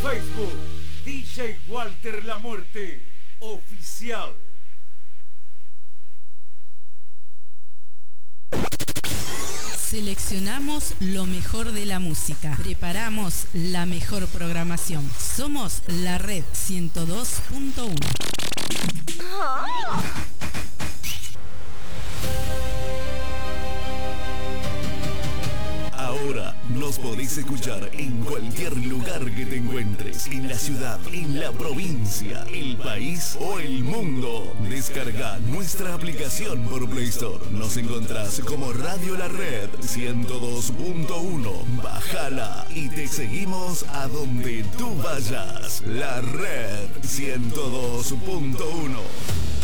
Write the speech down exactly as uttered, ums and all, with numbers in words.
Facebook, D J Walter La Muerte, oficial. Seleccionamos lo mejor de la música. Preparamos la mejor programación. Somos la Red ciento dos punto uno. Ahora nos podés escuchar en cualquier lugar que te encuentres, en la ciudad, en la provincia, el país o el mundo. Descarga nuestra aplicación por Play Store. Nos encontrás como Radio La Red ciento dos punto uno. Bájala y te seguimos a donde tú vayas. La Red ciento dos punto uno.